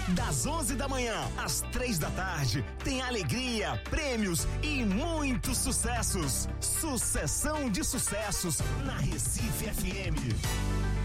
Das 11 da manhã às 3 da tarde, tem alegria, prêmios e muitos sucessos. Sucessão de sucessos na Recife FM.